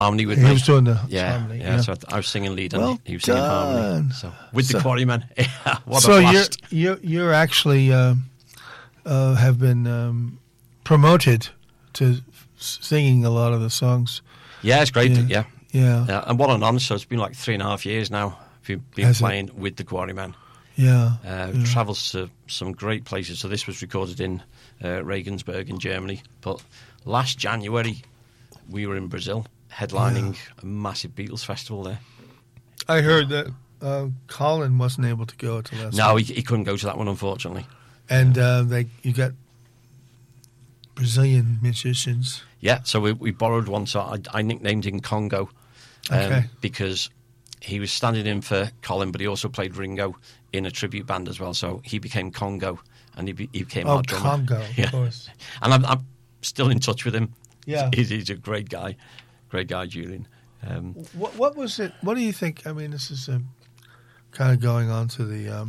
harmony with He me. was doing the harmony. Yeah. So I was singing lead and Well he was singing harmony. done. So with the Quarrymen, yeah, what so a blast! you're actually have been promoted to singing a lot of the songs. Yeah, it's great. Yeah. And what an honour! So it's been like 3.5 years now. We've been playing with the Quarrymen. Travels to some great places. So this was recorded in Regensburg in Germany. But last January, we were in Brazil, headlining a massive Beatles festival there. I heard that Colin wasn't able to go to last. No, he couldn't go to that one, unfortunately. And you got Brazilian musicians. Yeah, so we borrowed one. So I nicknamed him Congo because he was standing in for Colin, but he also played Ringo in a tribute band as well. So he became Congo, and he became our drummer. Congo, of course. And I'm still in touch with him. Yeah, he's a great guy, Julian. What was it? What do you think? I mean, this is kind of going on to the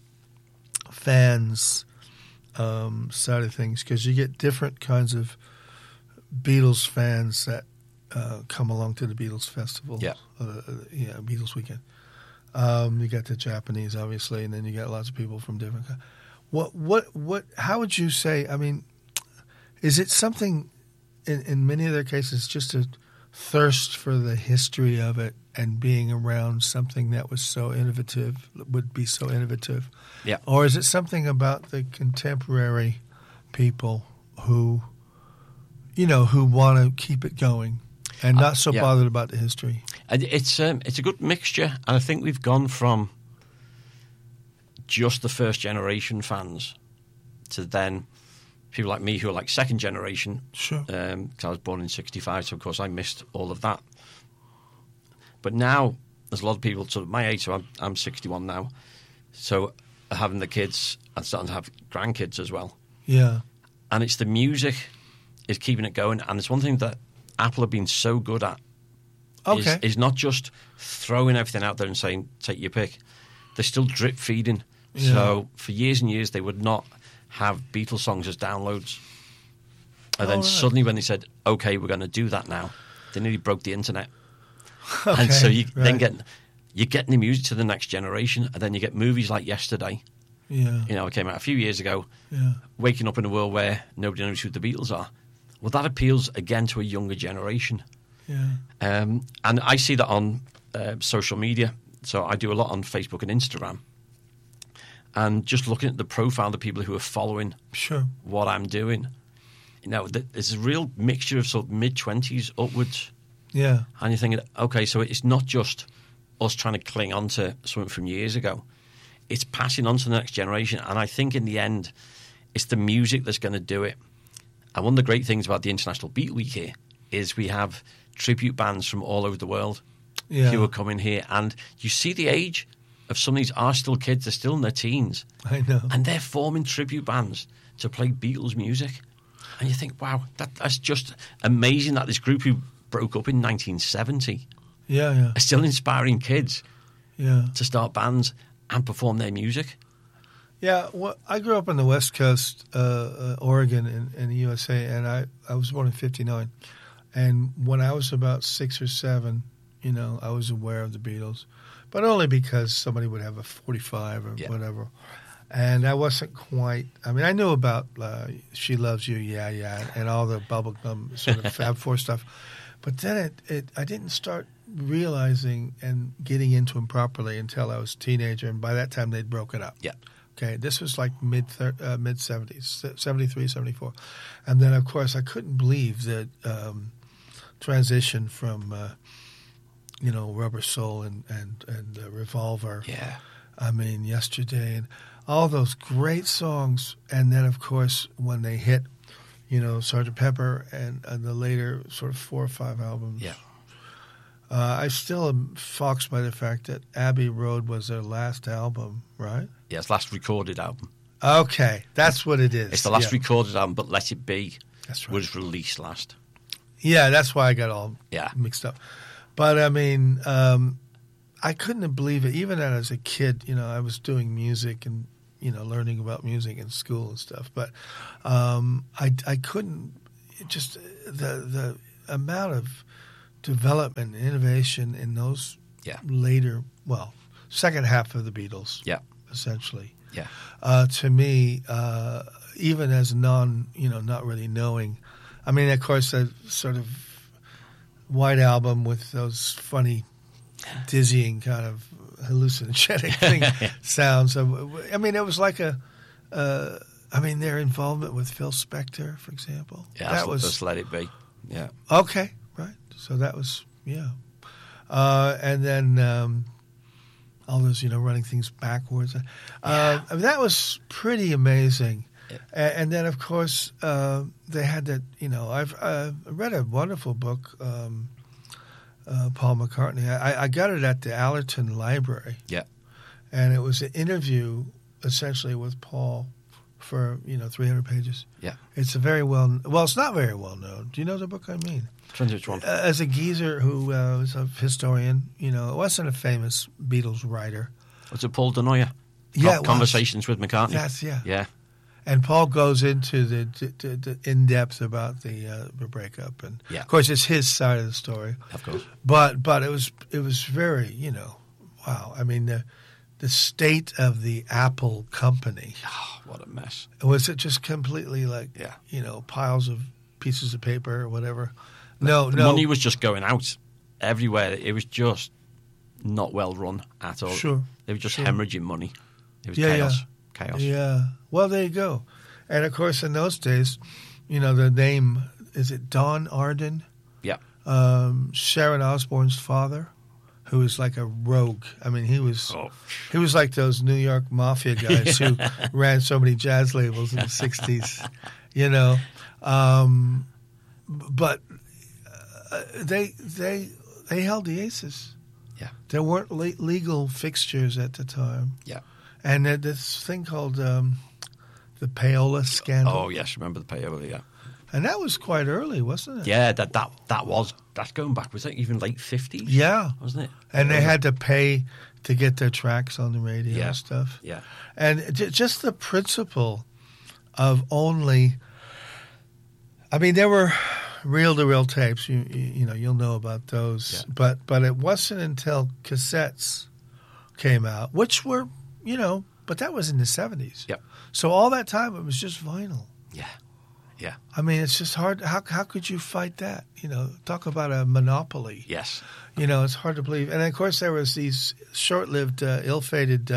fans side of things, because you get different kinds of Beatles fans that come along to the Beatles festival. Beatles weekend. You got the Japanese, obviously, and then you got lots of people from different. What? How would you say? I mean, is it something in many of their cases just a thirst for the history of it and being around something that was so innovative, would be so innovative? Yeah. Or is it something about the contemporary people who want to keep it going and not so bothered about the history? It's a good mixture, and I think we've gone from just the first generation fans to then people like me who are like second generation. Sure. Because I was born in 1965, so of course I missed all of that. But now there's a lot of people sort of my age, so I'm 61 now. So having the kids and starting to have grandkids as well. Yeah. And it's the music is keeping it going, and it's one thing that Apple have been so good at. Is not just throwing everything out there and saying take your pick. They're still drip feeding. Yeah. So for years and years they would not have Beatles songs as downloads, and then suddenly when they said okay we're going to do that now, they nearly broke the internet. And so then you're getting the music to the next generation, and then you get movies like Yesterday. Yeah. It came out a few years ago. Yeah. Waking up in a world where nobody knows who the Beatles are. Well, that appeals again to a younger generation. Yeah. And I see that on social media. So I do a lot on Facebook and Instagram. And just looking at the profile of the people who are following what I'm doing, there's a real mixture of sort of mid-20s upwards. Yeah. And you're thinking, okay, so it's not just us trying to cling on to something from years ago. It's passing on to the next generation. And I think in the end, it's the music that's going to do it. And one of the great things about the International Beat Week here is we have tribute bands from all over the world who are coming here. And you see the age of some of these are still kids. They're still in their teens. I know. And they're forming tribute bands to play Beatles music. And you think, wow, that's just amazing that this group who broke up in 1970 are still inspiring kids to start bands and perform their music. Yeah, well, I grew up on the West Coast, Oregon, in the USA, and I was born in 1959. And when I was about 6 or 7, I was aware of the Beatles, but only because somebody would have a 45 or whatever. And I wasn't quite. I mean, I knew about "She Loves You," and all the bubblegum sort of Fab Four stuff. But then I didn't start realizing and getting into them properly until I was a teenager, and by that time they'd broken up. Yeah. Okay, this was like mid-70s, 73, 74. And then, of course, I couldn't believe the transition from, Rubber Soul and Revolver. Yeah. I mean, Yesterday, and all those great songs. And then, of course, when they hit, Sgt. Pepper and the later sort of 4 or 5 albums. Yeah. I still am foxed by the fact that Abbey Road was their last album, right? Yeah, it's last recorded album. Okay, that's what it is. It's the last recorded album, but Let It Be was released last. Yeah, that's why I got all mixed up. But, I mean, I couldn't believe it. Even as a kid, I was doing music and, learning about music in school and stuff. But I couldn't – just the amount of development, innovation in those later, second half of the Beatles, essentially. Yeah. To me, even as not really knowing, I mean, of course, a sort of White Album with those funny, dizzying kind of hallucinogenic sounds. I mean, it was like their involvement with Phil Spector, for example. Yeah, that was just Let It Be. Yeah. Okay, right. So that was and then all those running things backwards. That was pretty amazing. Yeah. And then of course they had that. I've read a wonderful book. Paul McCartney. I got it at the Allerton Library. Yeah. And it was an interview essentially with Paul for 300 pages. Yeah. It's it's not very well known. Do you know the book I mean? Which one? As a geezer who was a historian, it wasn't a famous Beatles writer. Was it Paul Denoyer? Yeah, Conversations with McCartney. Yes, yeah. Yeah. And Paul goes into the in depth about the breakup, and of course it's his side of the story. Of course. But it was very wow. I mean the state of the Apple company. Oh, what a mess. Was it just completely like piles of pieces of paper or whatever? No. Money was just going out everywhere. It was just not well run at all. Sure. They were just hemorrhaging money. It was chaos. Chaos. Yeah. Well, there you go. And of course, in those days, the name, is it Don Arden? Yeah. Sharon Osbourne's father, who was like a rogue. I mean, he was like those New York mafia guys who ran so many jazz labels in the 60s, But they held the aces. Yeah. There weren't legal fixtures at the time. Yeah. And this thing called the Payola scandal. Oh yes, remember the Payola? Yeah. And that was quite early, wasn't it? Yeah, that's going back. Was that even late 50s? Yeah, wasn't it? And they had to pay to get their tracks on the radio and stuff. Yeah. And just the principle of only. I mean, there were reel-to-reel tapes. You'll know about those. Yeah. But it wasn't until cassettes came out, which were. But that was in the 70s. Yep. So all that time, it was just vinyl. Yeah. Yeah. I mean, it's just hard. How could you fight that? Talk about a monopoly. Yes. It's hard to believe. And, of course, there was these short-lived, ill-fated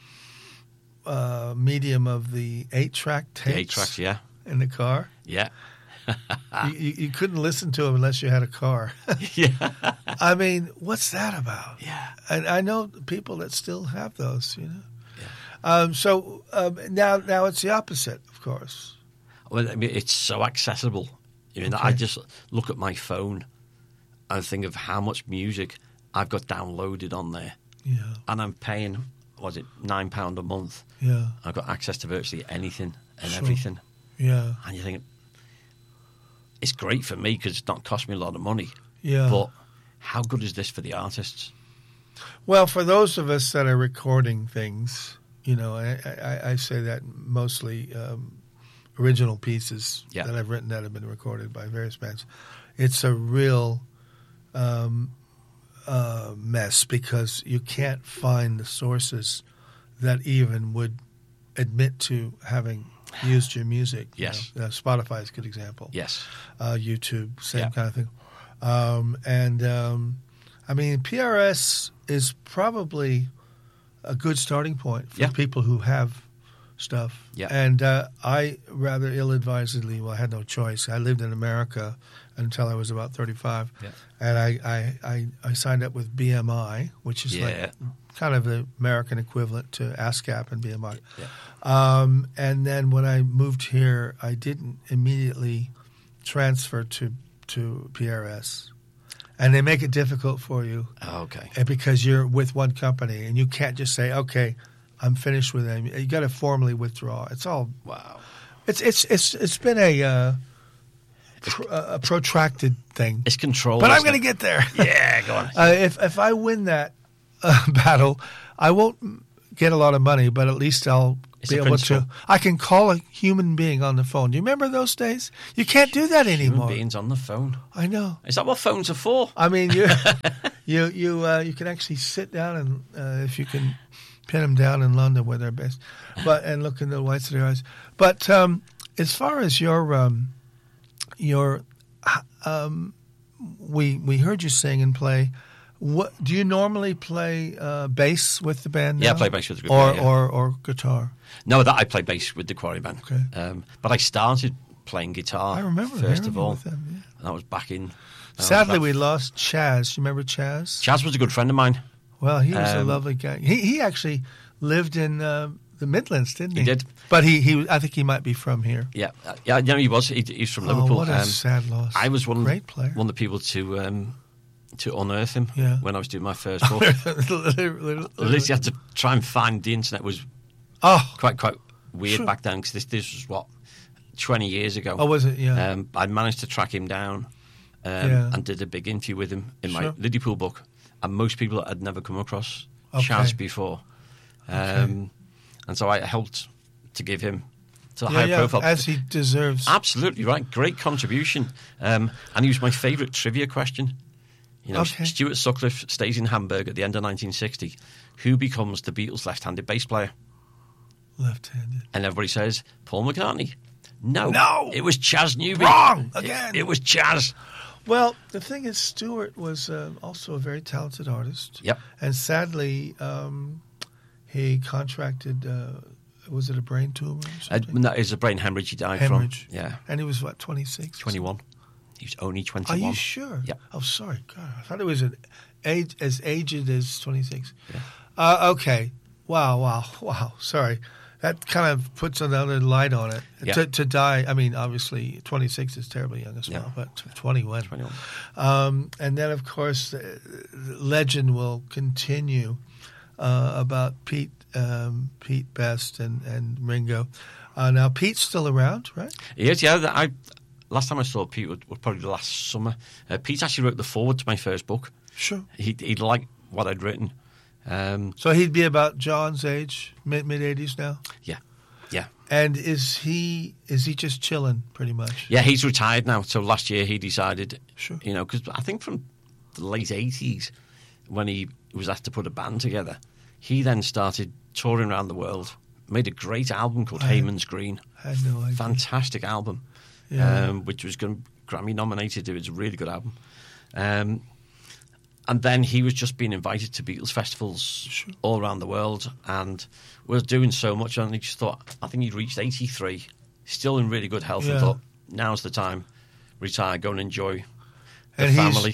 medium of the 8-track tapes. The 8-tracks, yeah. In the car. Yeah. you couldn't listen to them unless you had a car. Yeah. I mean, what's that about? Yeah. And I know people that still have those, Yeah. So now it's the opposite, of course. Well, I mean, it's so accessible. Okay. I just look at my phone and think of how much music I've got downloaded on there. Yeah. And I'm paying, £9 a month? Yeah. I've got access to virtually anything and everything. Yeah. And you think, it's great for me because it's not cost me a lot of money. Yeah. But how good is this for the artists? Well, for those of us that are recording things, I say that mostly original pieces that I've written that have been recorded by various bands. It's a real mess because you can't find the sources that even would admit to having used your music. Yes. Spotify is a good example. Yes. YouTube, same kind of thing. I mean, PRS is probably a good starting point for people who have stuff. Yeah. And I rather ill-advisedly, I had no choice. I lived in America until I was about 35. Yeah. And I signed up with BMI, which is like kind of the American equivalent to ASCAP and BMI. Yeah. And then when I moved here, I didn't immediately transfer to PRS. And they make it difficult for you. Oh, okay. Because you're with one company, and you can't just say, "Okay, I'm finished with them." You got to formally withdraw. It's all wow. It's been a protracted thing. It's control, but I'm going to get there. Yeah, go on. If I win that battle, I won't get a lot of money, but at least I'll be able to. I can call a human being on the phone. Do you remember those days? You can't do that anymore. Human beings on the phone. I know. Is that what phones are for? I mean, you can actually sit down and if you can pin them down in London where they're based, and look in the whites of their eyes. But as far as your we heard you sing and play. What do you normally play bass with the band now? Yeah, I play bass with the group. Or guitar. No, that I play bass with the Quarry Band. Okay. But I started playing guitar. I remember first of all. With them, yeah. And that was back in. Sadly, we lost Chaz. You remember Chaz? Chaz was a good friend of mine. Well, he was a lovely guy. He actually lived in the Midlands, didn't he? He did. But I think he might be from here. Yeah, he was. He's from Liverpool. What a sad loss. I was Great player. One of the people to unearth him when I was doing my first book. At least you had to try and find the internet was quite weird back then, because this was 20 years ago. Oh, was it? Yeah. I managed to track him down and did a big interview with him in my Liverpool book, and most people had never come across Chaz before, and so I helped to give him to a high profile, as he deserves. Absolutely right, great contribution, and he was my favourite trivia question. Stuart Sutcliffe stays in Hamburg at the end of 1960. Who becomes the Beatles' left-handed bass player? Left-handed. And everybody says, Paul McCartney. No. It was Chas Newby. Wrong! Again. It was Chas. Well, the thing is, Stuart was also a very talented artist. Yep. And sadly, he contracted, was it a brain tumor or something? No, it was a brain hemorrhage he died from. Yeah. And he was, 26? 21. He was only 21. Are you sure? Yeah. Oh, sorry. God, I thought it was as aged as 26. Yeah. Okay. Wow. Sorry. That kind of puts another light on it. Yeah. To die, I mean, obviously, 26 is terribly young as well, but 21. 21. And then, of course, the legend will continue about Pete Best and Ringo. Now, Pete's still around, right? He is, yeah. Last time I saw Pete was probably last summer. Pete actually wrote the foreword to my first book. Sure. He liked what I'd written. So he'd be about John's age, mid-80s now? Yeah. And is he just chilling pretty much? Yeah, he's retired now. So last year he decided, sure. Because I think from the late 80s, when he was asked to put a band together, he then started touring around the world, made a great album called Hayman's Green. I had no idea. Fantastic album. Yeah. Which was Grammy nominated. It was a really good album. And then he was just being invited to Beatles festivals all around the world, and was doing so much. And he just thought, I think he'd reached 83, still in really good health, and thought, now's the time, retire, go and enjoy the family.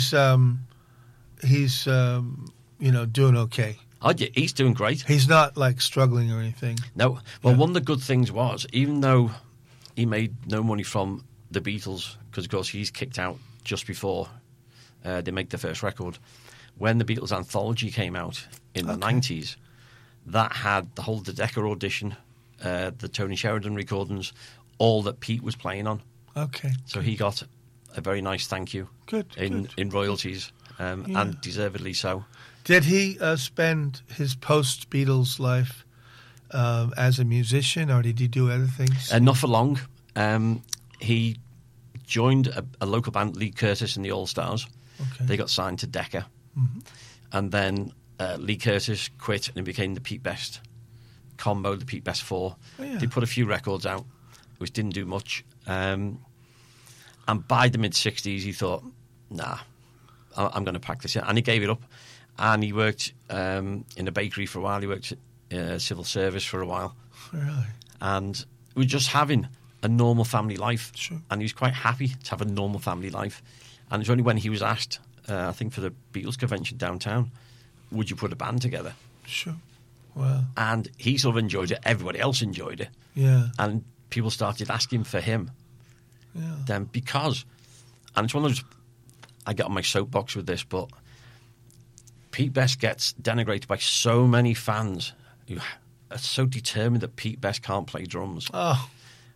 He's doing okay. Oh, yeah, he's doing great. He's not like struggling or anything. No. Well, one of the good things was, even though he made no money from the Beatles, because of course he's kicked out just before they make the first record. When the Beatles anthology came out in the 90s, that had the whole The Decca audition, the Tony Sheridan recordings, all that Pete was playing on. Okay. So he got a very nice thank you in royalties, and deservedly so. Did he spend his post-Beatles life as a musician, or did he do other things? Not for long. He joined a local band, Lee Curtis and the All Stars. Okay. They got signed to Decca. Mm-hmm. And then Lee Curtis quit and it became the Pete Best combo, the Pete Best 4. Oh, yeah. They put a few records out, which didn't do much. And by the mid-60s, he thought, nah, I'm going to pack this in. And he gave it up. And he worked in a bakery for a while. He worked civil service for a while. Really? And we were just having a normal family life. Sure. And he was quite happy to have a normal family life. And it's only when he was asked, I think for the Beatles convention downtown, would you put a band together? Sure. Wow. And he sort of enjoyed it. Everybody else enjoyed it. Yeah. And people started asking for him. Yeah. Then because, and it's one of those, I get on my soapbox with this, but Pete Best gets denigrated by so many fans who are so determined that Pete Best can't play drums. Oh.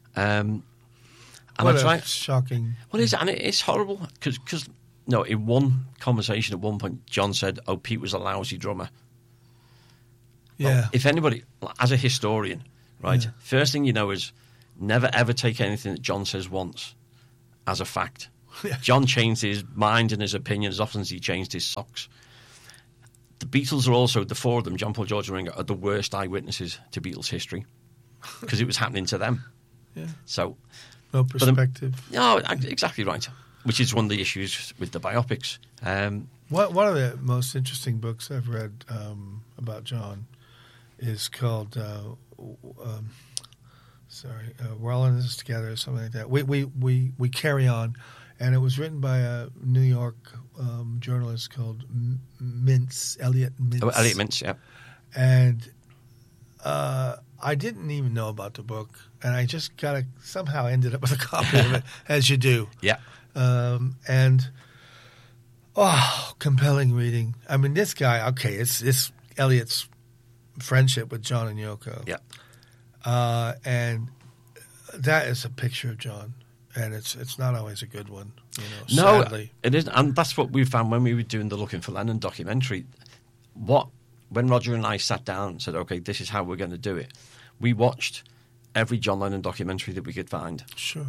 And what shocking. Well, and it's horrible because in one conversation at one point, John said, Pete was a lousy drummer. Yeah. Well, if anybody, as a historian, right? Yeah. First thing you know is never ever take anything that John says once as a fact. Yeah. John changed his mind and his opinion as often as he changed his socks. The Beatles are also, the four of them, John, Paul, George and Ringo, are the worst eyewitnesses to Beatles history because it was happening to them. Yeah. So, No perspective. no, exactly right. Which is one of the issues with the biopics. One of the most interesting books I've read about John is called We're All in This Together, or something like that. We Carry On, and it was written by a New York journalist called Elliot Mintz. Oh, Elliot Mintz, yeah. And I didn't even know about the book, and I just somehow ended up with a copy of it, as you do. Yeah. Compelling reading. I mean, this guy, okay, it's Elliot's friendship with John and Yoko. Yeah. And that is a picture of John, and it's not always a good one, No, sadly. it isn't. And that's what we found when we were doing the Looking for Lennon documentary. When Roger and I sat down and said, okay, this is how we're going to do it, we watched every John Lennon documentary that we could find. Sure.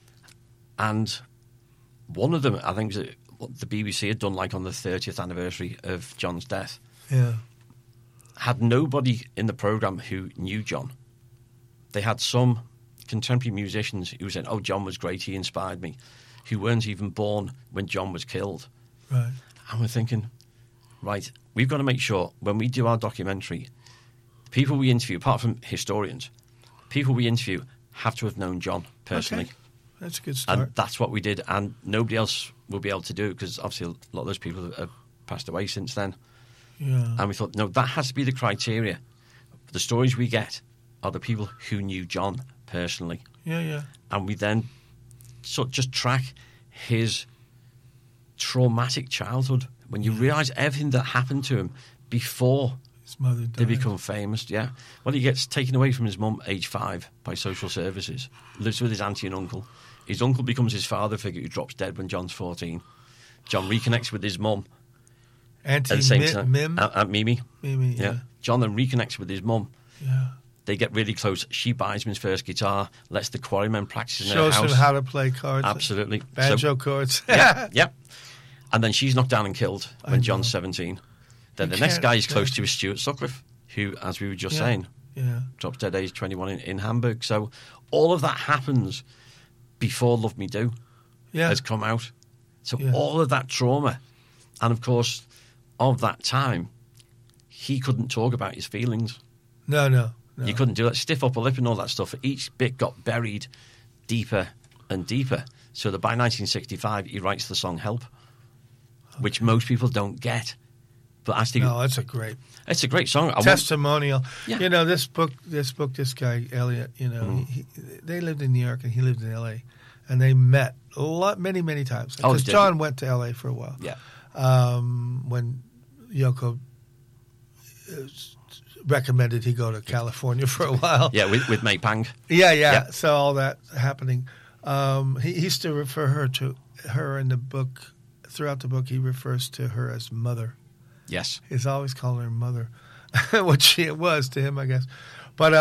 And one of them, I think, the BBC had done like on the 30th anniversary of John's death. Yeah. Had nobody in the programme who knew John. They had some contemporary musicians who said, oh, John was great, he inspired me, who weren't even born when John was killed. Right. And we're thinking, right, we've got to make sure when we do our documentary, people we interview, apart from historians, people we interview have to have known John personally. Okay. That's a good start. And that's what we did, and nobody else will be able to do it because obviously a lot of those people have passed away since then. Yeah. And we thought, no, that has to be the criteria. The stories we get are the people who knew John personally. Yeah. And we then sort of just track his traumatic childhood. When you realise everything that happened to him before His mother died. they become famous, yeah. Well, he gets taken away from his mum, age 5, by social services, lives with his auntie and uncle. His uncle becomes his father figure who drops dead when John's 14. John reconnects with his mum. Auntie At the same time, Mim? Mimi. Mimi, Yeah. John then reconnects with his mum. Yeah. They get really close. She buys him his first guitar, lets the Quarrymen practice in her Shows house. him how to play cards. Absolutely. Banjo chords. Yeah. And then she's knocked down and killed when John's 17. Then You the next can't guy he's close judge to is Stuart Sutcliffe, who, as we were just Yeah. saying, Yeah. drops dead age 21 in Hamburg. So all of that happens before Love Me Do Yeah. has come out. So Yeah. all of that trauma, and of course, of that time, he couldn't talk about his feelings. No. You couldn't do that. Stiff upper lip and all that stuff. Each bit got buried deeper and deeper. So that by 1965, he writes the song Help, which most people don't get. But actually, No, it's a great it's a great song. testimonial. Yeah. This guy, Elliot, they lived in New York and he lived in L.A. And they met many times. Oh, Because did John went to L.A. for a while. Yeah. When Yoko recommended he go to California for a while. Yeah, with May Pang. Yeah. So all that happening. He used to refer to her in the book. Throughout the book, he refers to her as mother. Yes. He's always calling her mother, which it was to him, I guess. But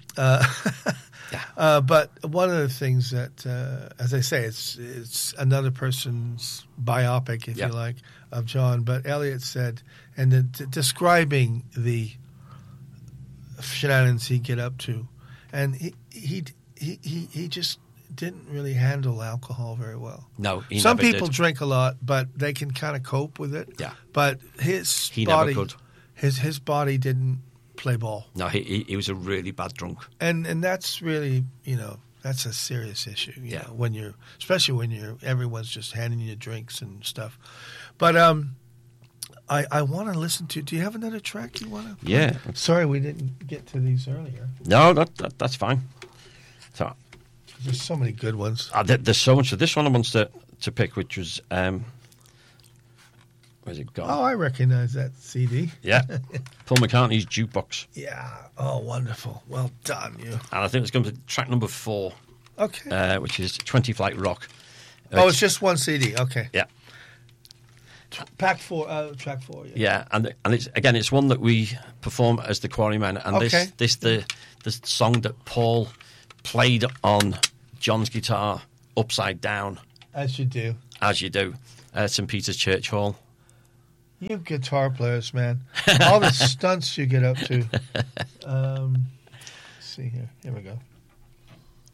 but one of the things that, as I say, it's another person's biopic, if you like, of John. But Elliot said, and describing the shenanigans he'd get up to, and he just didn't really handle alcohol very well. No, he Some never people did. drink a lot, but they can kind of cope with it. Yeah. But He body, never could. His body didn't play ball, No, he was a really bad drunk. and that's really that's a serious issue. You know, when especially when everyone's just handing you drinks and stuff. But I want to listen to. Do you have another track you want to? Yeah. Sorry, we didn't get to these earlier. No, that's fine. So There's so many good ones. there's so much. So this one I want to pick, which was where's it gone? Oh, I recognize that CD. Yeah, Paul McCartney's Jukebox, Yeah. Oh, wonderful. Well done, you. and I think it's going to be track number 4, Okay. which is 20 Flight Rock. It's just one CD. Okay. Yeah. track 4. Yeah. Yeah, and it's one that we perform as the Quarrymen, and the song that Paul played on John's guitar upside down, as you do at St Peter's Church Hall. You guitar players, man, all the stunts you get up to. Let's see here we go.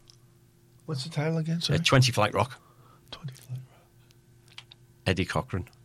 What's the title again? Sorry? 20 Flight Rock. 20 Flight Rock. Eddie Cochran.